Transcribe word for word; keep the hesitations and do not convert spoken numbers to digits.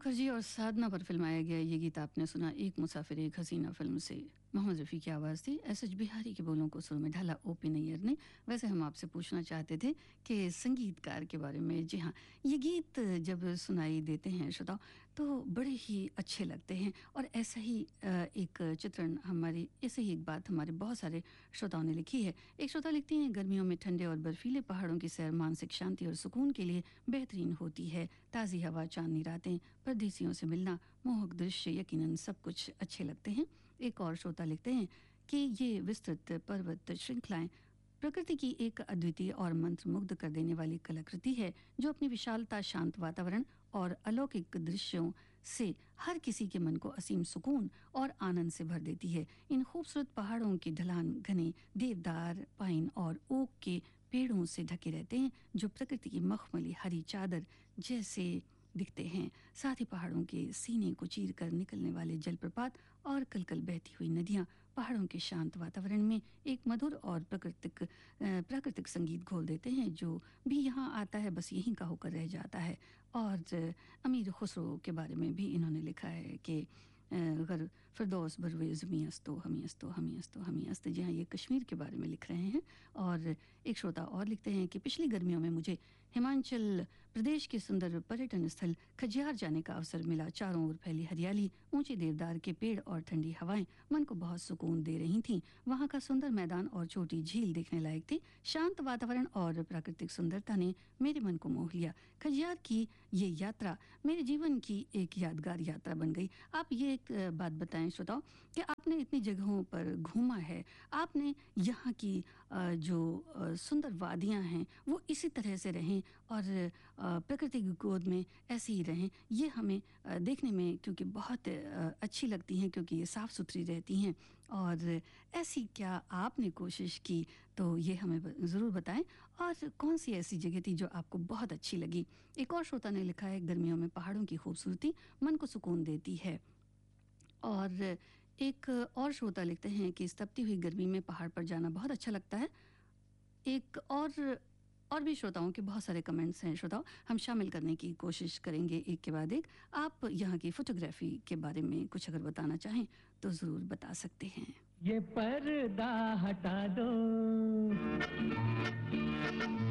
मुखर्जी और साधना पर फिल्माया गया ये गीत आपने सुना एक मुसाफिर एक हसीना फिल्म से। मोहम्मद रफ़ी की आवाज़ थी। एस एच बिहारी के बोलों को सुर में ढाला ओ पी नैयर ने। वैसे हम आपसे पूछना चाहते थे कि संगीतकार के बारे में। जी हाँ, ये गीत जब सुनाई देते हैं श्रोताओं तो बड़े ही अच्छे लगते हैं। और ऐसा ही अ, एक चित्रण हमारी ऐसे ही एक बात हमारे बहुत सारे श्रोताओं ने लिखी है। एक श्रोता लिखती हैं, गर्मियों में ठंडे और बर्फीले पहाड़ों की सैर मानसिक शांति और सुकून के लिए बेहतरीन होती है। ताज़ी हवा, चांदनी रातें, परदेसियों से मिलना, मोहक दृश्य, यकीनन सब कुछ अच्छे लगते हैं। एक और श्रोता लिखते हैं कि ये विस्तृत पर्वत श्रृंखलाएं प्रकृति की एक अद्वितीय और मंत्रमुग्ध कर देने वाली कलाकृति है, जो अपनी विशालता, शांत वातावरण और अलौकिक दृश्यों से हर किसी के मन को असीम सुकून और आनंद से भर देती है। इन खूबसूरत पहाड़ों की ढलान घने देवदार, पाइन और ओक के पेड़ों से ढके रहते हैं, जो प्रकृति की मखमली हरी चादर जैसे दिखते हैं। साथ ही पहाड़ों के सीने को चीर कर निकलने वाले जलप्रपात और कलकल बहती हुई नदियां पहाड़ों के शांत वातावरण में एक मधुर और प्राकृतिक अ, प्राकृतिक संगीत घोल देते हैं, जो भी यहाँ आता है बस यहीं का होकर रह जाता है। और अ, अमीर खुसरो के बारे में भी इन्होंने लिखा है कि अगर फिरदौस बरवे ज़मी अस्तो हमी अस्तो हमी अस्तो हमी अस्त। जी हाँ, ये कश्मीर के बारे में लिख रहे हैं। और एक श्रोता और लिखते हैं कि पिछली गर्मियों में मुझे हिमाचल प्रदेश के सुंदर पर्यटन स्थल खजियार जाने का अवसर मिला। चारों ओर फैली हरियाली, ऊंचे देवदार के पेड़ और ठंडी हवाएं मन को बहुत सुकून दे रही थीं। वहां का सुंदर मैदान और छोटी झील देखने लायक थी। शांत वातावरण और प्राकृतिक सुंदरता ने मेरे मन को मोह लिया। खजियार की ये यात्रा मेरे जीवन की एक यादगार यात्रा बन गई। आप ये एक अ, बात बताएं श्रोताओं कि आपने इतनी जगहों पर घूमा है, आपने यहाँ की अ, जो अ, सुंदर वादियाँ हैं वो इसी तरह से रहें और अ, प्रकृति की गोद में ऐसे ही रहें। ये हमें अ, देखने में क्योंकि बहुत अ, अच्छी लगती हैं, क्योंकि ये साफ़ सुथरी रहती हैं। और ऐसी क्या आपने कोशिश की तो ये हमें ब- ज़रूर बताएं। और कौन सी ऐसी जगह थी जो आपको बहुत अच्छी लगी। एक और श्रोता ने लिखा है, गर्मियों में पहाड़ों की खूबसूरती मन को सुकून देती है। और एक और श्रोता लिखते हैं कि इस तपती हुई गर्मी में पहाड़ पर जाना बहुत अच्छा लगता है। एक और और भी श्रोताओं के बहुत सारे कमेंट्स हैं श्रोताओं, हम शामिल करने की कोशिश करेंगे एक के बाद एक। आप यहाँ की फोटोग्राफी के बारे में कुछ अगर बताना चाहें तो ज़रूर बता सकते हैं। ये पर्दा हटा दो।